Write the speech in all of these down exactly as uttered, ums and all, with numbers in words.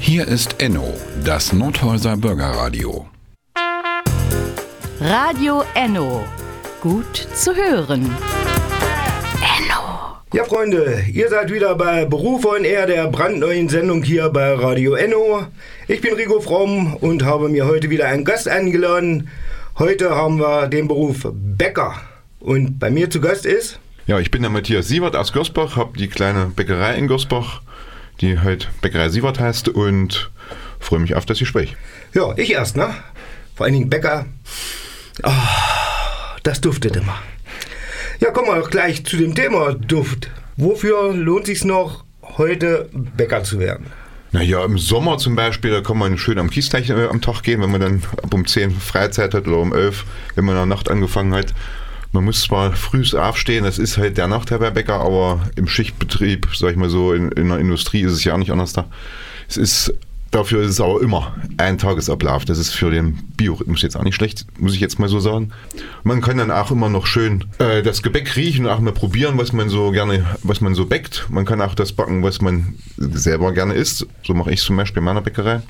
Hier ist Enno, das Nothäuser Bürgerradio. Radio Enno. Gut zu hören. Enno. Ja, Freunde, ihr seid wieder bei Beruf on Air, der brandneuen Sendung hier bei Radio Enno. Ich bin Rico Fromm und habe mir heute wieder einen Gast eingeladen. Heute haben wir den Beruf Bäcker. Und bei mir zu Gast ist... Ja, ich bin der Matthias Sievert aus Görsbach, habe die kleine Bäckerei in Görsbach, die halt Bäckerei Sievert heißt, und freue mich auf das Gespräch. Ja, ich erst, ne? Vor allen Dingen Bäcker. Oh, das duftet immer. Ja, kommen wir doch gleich zu dem Thema Duft. Wofür lohnt es sich noch, heute Bäcker zu werden? Naja, im Sommer zum Beispiel, da kann man schön am Kiesteich äh, am Tag gehen, wenn man dann ab um zehn Freizeit hat oder um elf, wenn man in der Nacht angefangen hat. Man muss zwar früh aufstehen, das ist halt der Nachteil bei Bäcker, aber im Schichtbetrieb, sag ich mal so, in, in der Industrie ist es ja auch nicht anders da. Es ist, dafür ist es aber immer ein Tagesablauf. Das ist für den Biorhythmus jetzt auch nicht schlecht, muss ich jetzt mal so sagen. Man kann dann auch immer noch schön äh, das Gebäck riechen und auch mal probieren, was man so gerne, was man so bäckt. Man kann auch das backen, was man selber gerne isst. So mache ich es zum Beispiel in meiner Bäckerei.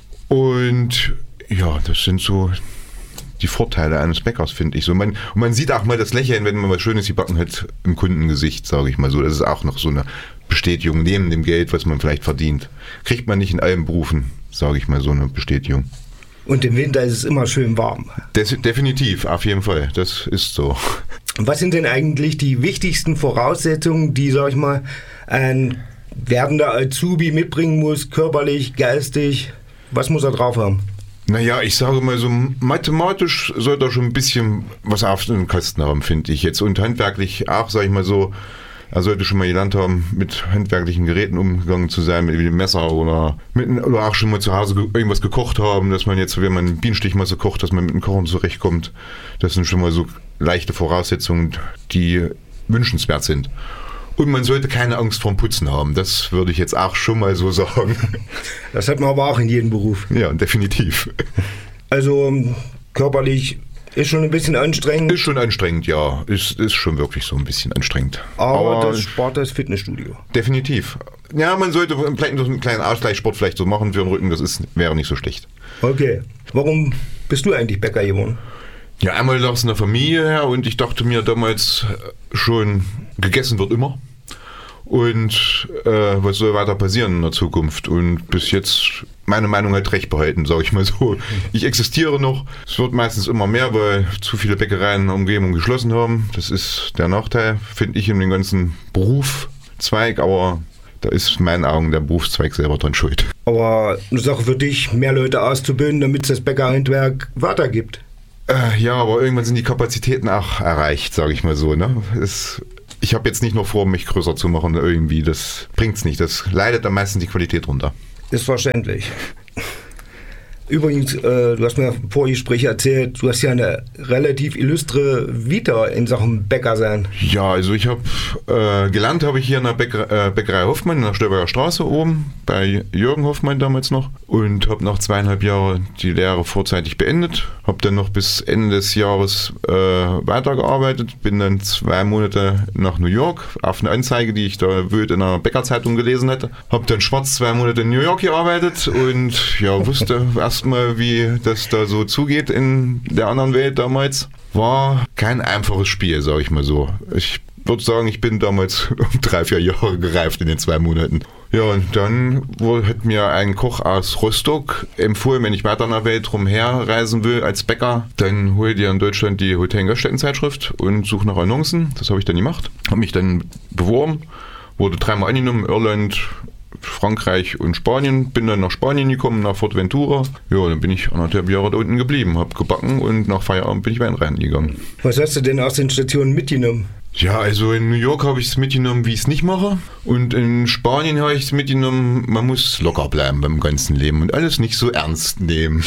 Und ja, das sind so die Vorteile eines Bäckers, finde ich so. Man, und man sieht auch mal das Lächeln, wenn man was Schönes gebacken hat, im Kundengesicht, sage ich mal so. Das ist auch noch so eine Bestätigung neben dem Geld, was man vielleicht verdient. Kriegt man nicht in allen Berufen, sage ich mal, so eine Bestätigung. Und im Winter ist es immer schön warm. Des, definitiv, auf jeden Fall. Das ist so. Was sind denn eigentlich die wichtigsten Voraussetzungen, die, sag ich mal, ein werdender Azubi mitbringen muss, körperlich, geistig? Was muss er drauf haben? Naja, ich sage mal so, mathematisch sollte er schon ein bisschen was auf den Kasten haben, finde ich jetzt. Und handwerklich auch, sage ich mal so, er sollte schon mal gelernt haben, mit handwerklichen Geräten umgegangen zu sein, mit dem Messer oder mit, oder auch schon mal zu Hause irgendwas gekocht haben, dass man jetzt, wenn man Bienenstichmasse kocht, dass man mit dem Kochen zurechtkommt. Das sind schon mal so leichte Voraussetzungen, die wünschenswert sind. Und man sollte keine Angst vorm Putzen haben. Das würde ich jetzt auch schon mal so sagen. Das hat man aber auch in jedem Beruf. Ja, definitiv. Also körperlich ist schon ein bisschen anstrengend. Ist schon anstrengend, ja. Ist, ist schon wirklich so ein bisschen anstrengend. Aber, aber das spart das Fitnessstudio. Definitiv. Ja, man sollte vielleicht so einen kleinen Ausgleichssport vielleicht so machen für den Rücken. Das ist, wäre nicht so schlecht. Okay. Warum bist du eigentlich Bäcker geworden? Ja, einmal lag es in der Familie her und ich dachte mir damals schon, gegessen wird immer. Und äh, was soll weiter passieren in der Zukunft? Und bis jetzt meine Meinung halt recht behalten, sage ich mal so. Ich existiere noch. Es wird meistens immer mehr, weil zu viele Bäckereien in der Umgebung geschlossen haben. Das ist der Nachteil, finde ich, in dem ganzen Berufszweig. Aber da ist in meinen Augen der Berufszweig selber dran schuld. Aber eine Sache für dich, mehr Leute auszubilden, damit es das Bäckerhandwerk weitergibt. Äh, ja, aber irgendwann sind die Kapazitäten auch erreicht, sage ich mal so. Ne? Es, ich habe jetzt nicht noch vor, mich größer zu machen irgendwie. Das bringt's nicht. Das leidet am meisten die Qualität runter. Ist verständlich. Übrigens, äh, du hast mir im Vorgespräch erzählt, du hast ja eine relativ illustre Vita in Sachen Bäcker sein. Ja, also ich habe äh, gelernt, habe ich hier in der Bäcker, äh, Bäckerei Hoffmann in der Störberger Straße oben, bei Jürgen Hoffmann damals noch, und habe nach zweieinhalb Jahren die Lehre vorzeitig beendet. Habe dann noch bis Ende des Jahres äh, weitergearbeitet, bin dann zwei Monate nach New York auf eine Anzeige, die ich da wild in einer Bäckerzeitung gelesen hatte. Habe dann schwarz zwei Monate in New York gearbeitet und ja, wusste erst mal, wie das da so zugeht in der anderen Welt damals. War kein einfaches Spiel, sage ich mal so. Ich würde sagen, ich bin damals um drei, vier Jahre gereift in den zwei Monaten. Ja, und dann hat mir ein Koch aus Rostock empfohlen, wenn ich weiter in der Welt rumherreisen will als Bäcker, dann hol dir in Deutschland die Hotel- und Gaststätten-Zeitschrift und such nach Annoncen. Das habe ich dann gemacht. Habe mich dann beworben, wurde dreimal angenommen, Irland, Frankreich und Spanien, bin dann nach Spanien gekommen, nach Fuerteventura. Ja, dann bin ich anderthalb Jahre da unten geblieben, habe gebacken und nach Feierabend bin ich Wein reingegangen. Was hast du denn aus den Stationen mitgenommen? Ja, also in New York habe ich es mitgenommen, wie ich es nicht mache. Und in Spanien habe ich es mitgenommen, man muss locker bleiben beim ganzen Leben und alles nicht so ernst nehmen.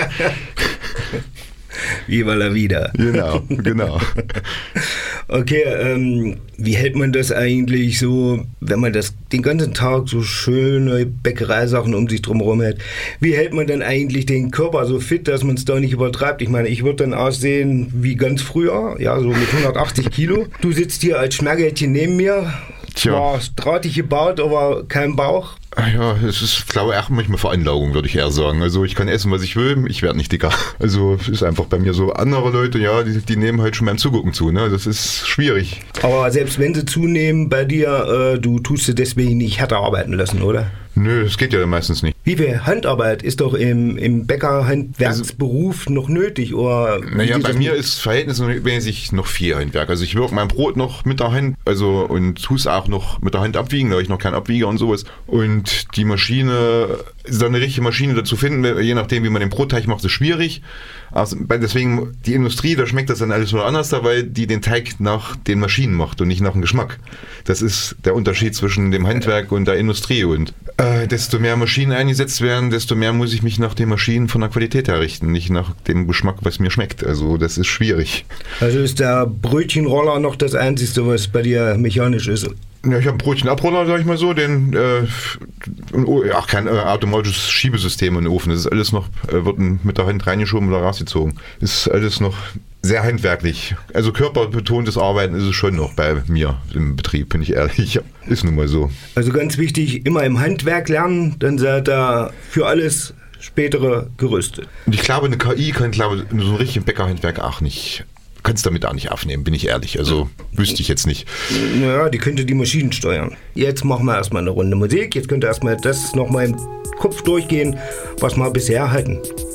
Viva la vida. Genau, genau. Okay, ähm, wie hält man das eigentlich so, wenn man das den ganzen Tag so schöne Bäckereisachen um sich drumherum hat? Wie hält man dann eigentlich den Körper so fit, dass man es da nicht übertreibt? Ich meine, ich würde dann aussehen wie ganz früher, ja, so mit hundertachtzig Kilo. Du sitzt hier als Schmergärtchen neben mir. Tja. War drahtig gebaut, aber kein Bauch. Ja, es ist, glaube ich, auch manchmal Veranlagung, würde ich eher sagen. Also ich kann essen, was ich will, ich werde nicht dicker. Also es ist einfach bei mir so. Andere Leute, ja, die, die nehmen halt schon beim Zugucken zu, ne? Das ist schwierig. Aber selbst wenn sie zunehmen bei dir, äh, du tust sie deswegen nicht härter arbeiten lassen, oder? Nö, das geht ja meistens nicht. Wie viel Handarbeit ist doch im, im Bäckerhandwerksberuf also, noch nötig? Oder naja, bei mir ist verhältnismäßig noch viel Handwerk. Also ich wirke mein Brot noch mit der Hand, also und tue es auch noch mit der Hand abwiegen, da habe ich noch keinen Abwieger und sowas. Und die Maschine, so eine richtige Maschine dazu finden, je nachdem wie man den Brotteig macht, ist schwierig. Also deswegen, die Industrie, da schmeckt das dann alles nur anders, weil die den Teig nach den Maschinen macht und nicht nach dem Geschmack. Das ist der Unterschied zwischen dem Handwerk und der Industrie. Und äh, desto mehr Maschinen eingesetzt werden, desto mehr muss ich mich nach den Maschinen von der Qualität herrichten, nicht nach dem Geschmack, was mir schmeckt. Also das ist schwierig. Also ist der Brötchenroller noch das Einzige, was bei dir mechanisch ist? Ja, ich habe einen Brötchenabroller, sag ich mal so, den, äh, oh, ach, kein äh, automatisches Schiebesystem in den Ofen. Das ist alles noch, äh, wird mit der Hand reingeschoben oder rausgezogen. Ist alles noch sehr handwerklich. Also körperbetontes Arbeiten ist es schon noch bei mir im Betrieb, bin ich ehrlich. Ist nun mal so. Also ganz wichtig, immer im Handwerk lernen, dann seid ihr für alles spätere gerüstet. Und ich glaube, eine K I kann, glaube ich, so ein richtiges Bäckerhandwerk auch nicht. Kannst damit auch nicht aufnehmen, bin ich ehrlich. Also wüsste ich jetzt nicht. Naja, die könnte die Maschinen steuern. Jetzt machen wir erstmal eine Runde Musik. Jetzt könnt ihr erstmal das nochmal im Kopf durchgehen, was wir bisher hatten.